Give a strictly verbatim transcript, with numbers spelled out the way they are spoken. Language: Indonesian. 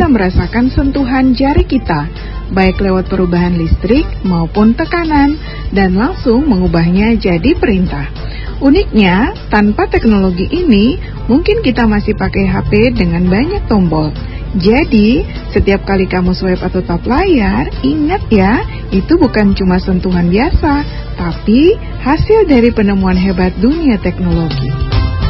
bisa merasakan sentuhan jari kita, baik lewat perubahan listrik maupun tekanan, dan langsung mengubahnya jadi perintah. Uniknya, tanpa teknologi ini, mungkin kita masih pakai H P dengan banyak tombol. Jadi, setiap kali kamu swipe atau tap layar, ingat ya, itu bukan cuma sentuhan biasa, tapi hasil dari penemuan hebat dunia teknologi.